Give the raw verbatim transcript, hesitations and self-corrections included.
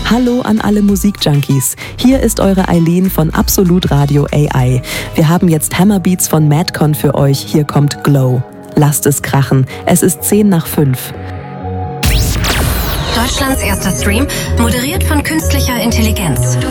Hallo an alle Musikjunkies. Hier ist eure Eileen von Absolut Radio A I. Wir haben jetzt Hammerbeats von Madcon für euch. Hier kommt Glow. Lasst es krachen. Es ist zehn nach fünf. Deutschlands erster Stream, moderiert von künstlicher Intelligenz.